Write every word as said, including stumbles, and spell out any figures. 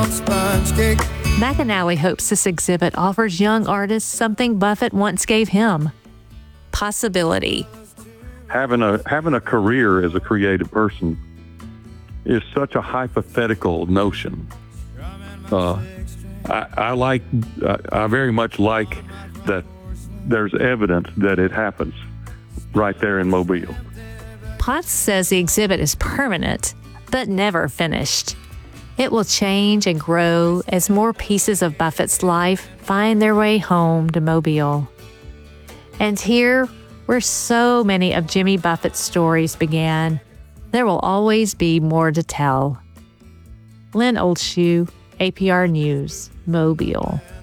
sponge cake. McAnally hopes this exhibit offers young artists something Buffett once gave him: possibility. Having a having a career as a creative person is such a hypothetical notion. Uh, I, I like, I, I very much like that there's evidence that it happens right there in Mobile. Potts says the exhibit is permanent, but never finished. It will change and grow as more pieces of Buffett's life find their way home to Mobile. And here, where so many of Jimmy Buffett's stories began, there will always be more to tell. Lynn Oldshoe, A P R News, Mobile.